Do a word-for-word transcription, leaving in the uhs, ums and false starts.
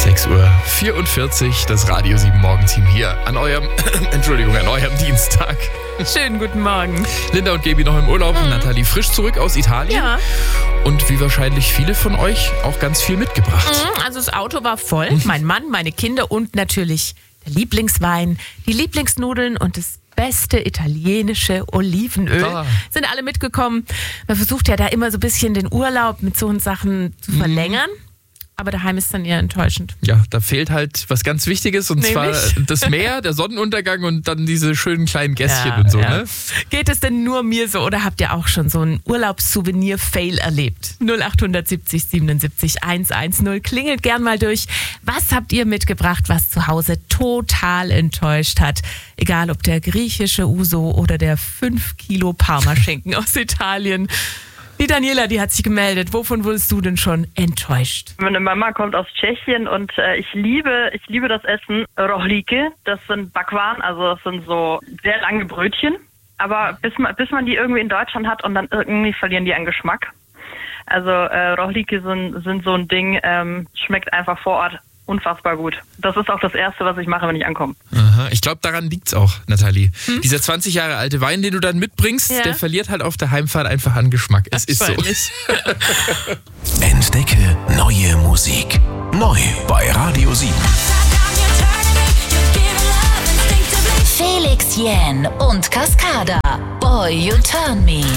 sechs Uhr vierundvierzig, das Radio sieben Morgenteam hier an eurem, Entschuldigung, an eurem Dienstag. Schönen guten Morgen. Linda und Gaby noch im Urlaub, mhm. Nathalie frisch zurück aus Italien. Ja. Und wie wahrscheinlich viele von euch auch ganz viel mitgebracht. Mhm, also das Auto war voll, mein Mann, meine Kinder und natürlich der Lieblingswein, die Lieblingsnudeln und das beste italienische Olivenöl. Ah. Sind alle mitgekommen. Man versucht ja da immer so ein bisschen den Urlaub mit so Sachen zu verlängern. Mhm. Aber daheim ist dann eher enttäuschend. Ja, da fehlt halt was ganz Wichtiges und Nämlich? zwar das Meer, der Sonnenuntergang und dann diese schönen kleinen Gässchen Ja, und so, ja. ne? Geht es denn nur mir so oder habt ihr auch schon so einen Urlaubssouvenir-Fail erlebt? null acht sieben sieben siebenundsiebzig hundertzehn klingelt gern mal durch. Was habt ihr mitgebracht, was zu Hause total enttäuscht hat? Egal ob der griechische Uso oder der fünf Kilo Parmaschinken aus Italien. Die Daniela, die hat sich gemeldet. Wovon wurdest du denn schon enttäuscht? Meine Mama kommt aus Tschechien und äh, ich liebe ich liebe das Essen Rohlíky. Das sind Backwaren, also das sind so sehr lange Brötchen. Aber bis man, bis man die irgendwie in Deutschland hat und dann irgendwie verlieren die an Geschmack. Also äh, Rohlíky sind, sind so ein Ding, ähm, schmeckt einfach vor Ort unfassbar gut. Das ist auch das Erste, was ich mache, wenn ich ankomme. Aha, ich glaube, daran liegt's auch, Nathalie. Hm? Dieser zwanzig Jahre alte Wein, den du dann mitbringst, ja. der verliert halt auf der Heimfahrt einfach an Geschmack. Es ist so. Entdecke neue Musik. Neu bei Radio sieben. Felix Jähn und Cascada. Boy, You Turn Me.